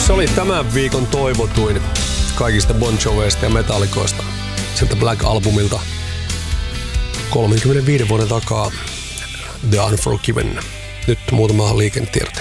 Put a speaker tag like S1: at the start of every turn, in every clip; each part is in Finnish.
S1: Se oli tämän viikon toivotuin kaikista Bon Joveista ja metallikoista sieltä Black-albumilta 35 vuoden takaa The Unforgiven. Nyt muutama liikennetiedote.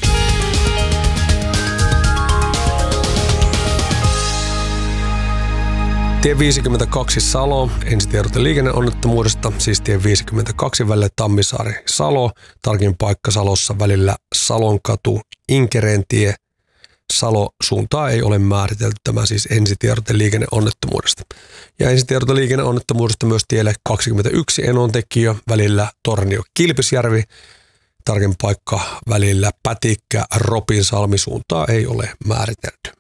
S1: Tie 52 Salo, ensitiedote liikenneonnettomuudesta, siis tie 52 välillä Tammisaari-Salo, tarkin paikka Salossa välillä Salonkatu, Inkerentie, Salo, suuntaa ei ole määritelty, tämä siis ensitiedote liikenneonnettomuudesta. Ja ensitiedote liikenneonnettomuudesta myös tielle 21 Enontekijö välillä Tornio-Kilpisjärvi, tarkin paikka välillä Pätikkä, Ropinsalmi, suuntaa ei ole määritelty.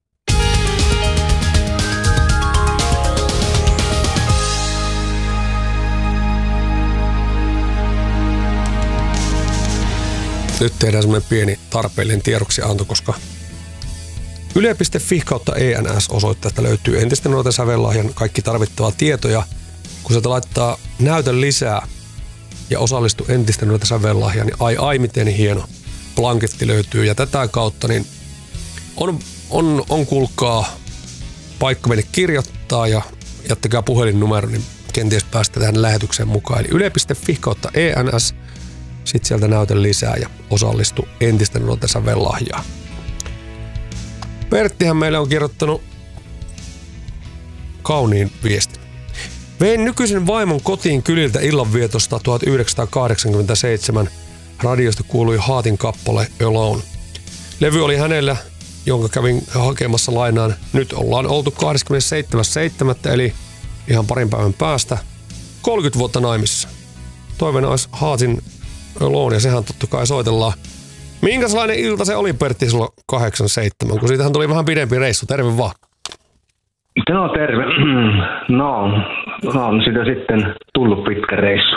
S1: Nyt tehdään semmoinen pieni tarpeellinen tiedoksianto, koska yle.fi kautta ENS-osoitteesta löytyy entisten nuorten sävellahjan kaikki tarvittavaa tietoja. Kun sieltä laittaa näytön lisää ja osallistu entisten nuorten sävellahjaan, niin ai miten hieno blanketti löytyy. Ja tätä kautta niin on kuulkaa paikka mennä kirjoittaa ja jättäkää puhelinnumero, niin kenties päästä tähän lähetykseen mukaan. Eli yle.fi kautta ENS. Sitten sieltä näytön lisää ja osallistu entisten nuorten sävellahjaan. Perttihän meille on kirjoittanut kauniin viestin. Vein nykyisen vaimon kotiin kyliltä illanvietosta 1987. Radiosta kuului Haatin kappale Alone. Levy oli hänellä, jonka kävin hakemassa lainaan. Nyt ollaan oltu 27.7. eli ihan parin päivän päästä 30 vuotta naimissa. Toiveena olisi Haatin Alone, ja sehän totta kai soitellaan. Minkälainen ilta se oli, Pertti, sulla 87, kun siitähän tuli vähän pidempi reissu. Terve vaan.
S2: No terve. No, on sitä sitten tullut pitkä reissu.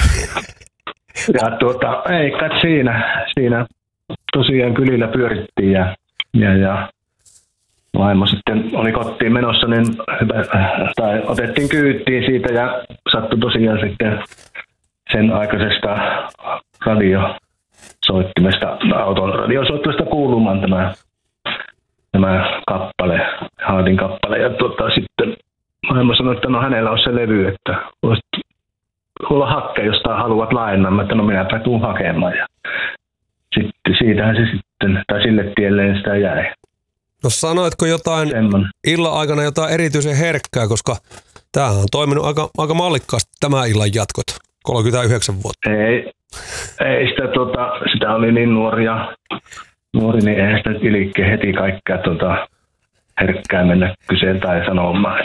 S2: Ja ei kai siinä tosiaan kylillä pyörittiin ja vaimo sitten oli kotiin menossa, niin otettiin kyytiin siitä ja sattui tosiaan sitten sen aikaisesta radiosoittimesta, auton radiosoittimesta kuulumaan tämä kappale, Haatin kappale. Ja sitten maailma sanoi, että no hänellä on se levy, että voisit olla hakea, jos haluat lainaa. Että no minäpä tuun hakemaan. Ja sitten siitähän se sitten, tai sille tielle sitä jäi.
S1: No sanoitko jotain illan aikana jotain erityisen herkkää, koska tämähän on toiminut aika mallikkaasti tämä illan jatkot. 39 vuotta. Ei sitä oli niin nuori, niin eihän sitä ilikkeen heti kaikkea herkkää mennä kyseen tai sanomaan,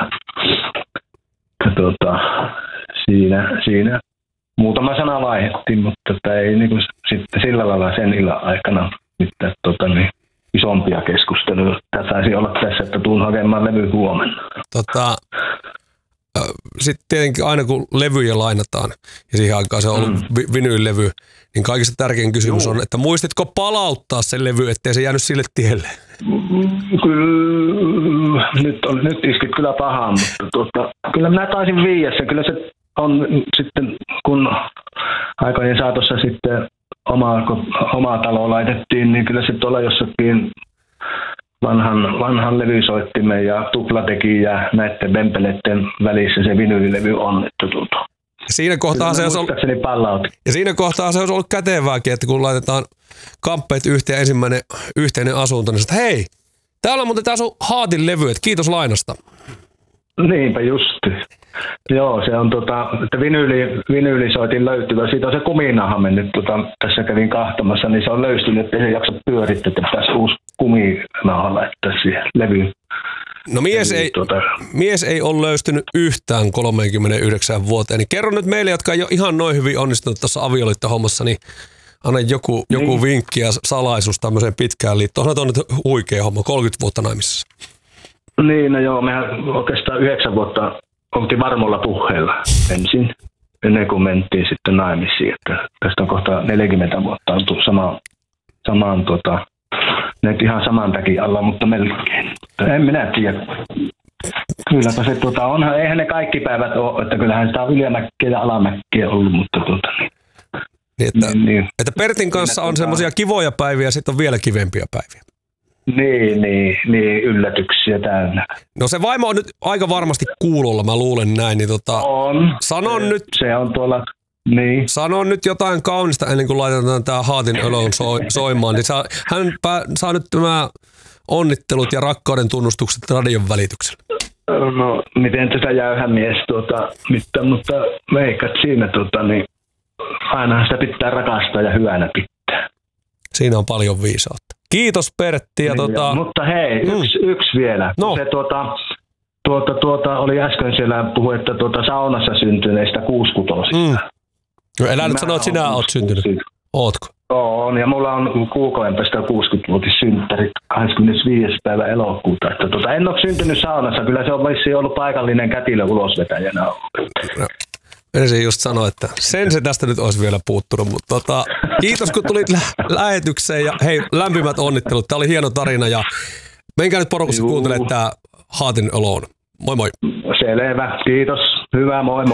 S1: että siinä muutama sana vaihdettiin, mutta ei niinku sitten sillä lailla sen illan aikana mitään isompia keskusteluja. Tämä saisi olla tässä, että tuun hakemaan levy huomenna. Sitten tietenkin aina kun levyjä lainataan, ja siihen aikaan se on ollut vinyylilevy, niin kaikista tärkein kysymys on, että muistitko palauttaa sen levy, ettei se jäänyt sille tielle?
S2: Kyllä, nyt iskit kyllä pahaan, mutta kyllä minä taisin viiä sen. Kyllä se on sitten, kun aikojen saatossa sitten omaa taloa laitettiin, niin kyllä se tuolla jossakin vanhan levysoittimen ja tuplatekin ja näiden vempeleiden välissä se vinyylilevy on.
S1: Siinä kohtaa se olisi ollut kätevääkin, että kun laitetaan kamppeet yhteen ensimmäinen yhteinen asunto, niin sanotaan, hei, täällä on muuten tää sun Haatin levy, että kiitos lainasta.
S2: Niinpä justi. Joo, se on että vinyylisoitin löytyvä. Siitä on se kuminaha mennyt, tässä kävin kahtamassa, niin se on löystynyt, että ei se jaksa pyörittää, että tässä uusi kuminaha laittaa siihen levyyn.
S1: No mies ei ole löystynyt yhtään 39 vuoteen, niin kerro nyt meille, jotka ei ole ihan noin hyvin onnistunut tuossa avioliittohommassa, niin anna joku vinkki ja salaisuus tämmöiseen pitkään liittoon. Onhan tuo nyt huikea homma, 30 vuotta naimisissa.
S2: Niin, no joo, mehän oikeastaan 9 vuotta oltiin varmolla puheella ensin, ennen kuin mentiin sitten naimisiin. Että tästä on kohta 40 vuotta oltu samaan nyt ihan saman takia alla, mutta melkein. En minä tiedä. Kylläpä se onhan, eihän ne kaikki päivät ole, että kyllähän sitä on ylämäkkiä ja alamäkkiä ollut, mutta
S1: Että Pertin kanssa on semmoisia kivoja päiviä ja sitten on vielä kivempiä päiviä.
S2: Niin, yllätyksiä täynnä.
S1: No se vaimo on nyt aika varmasti kuulolla, mä luulen näin. Niin
S2: On. Se on tuolla, niin.
S1: Sano nyt jotain kaunista ennen kuin laitetaan tää Heart in Alone soimaan. Niin hän saa nyt tämä onnittelut ja rakkauden tunnustukset radion välityksellä.
S2: No, miten tätä jäyhämies mutta veikkat siinä niin ainahan sitä pitää rakastaa ja hyvänä pitää.
S1: Siinä on paljon viisautta. Kiitos Pertti. Ja
S2: niin, mutta hei, yksi vielä.
S1: No.
S2: Se oli äsken siellä puhui, että saunassa syntyneistä 66.
S1: No elä nyt sanoa, että sinä oot syntynyt. Ootko?
S2: On, ja mulla on kuukauden päästä 60-vuotissynttärit 25. päivä elokuuta. Että en ole syntynyt saunassa, kyllä se on vissiin ollut paikallinen kätilö ulosvetäjänä.
S1: No. Ensin just sanoa, että sen se tästä nyt olisi vielä puuttunut, mutta kiitos kun tulit lähetykseen ja hei, lämpimät onnittelut. Tämä oli hieno tarina ja menkää nyt porukassa kuuntelemaan tämä Heart in Alone. Moi moi.
S2: Selvä, kiitos. Hyvä, moi moi.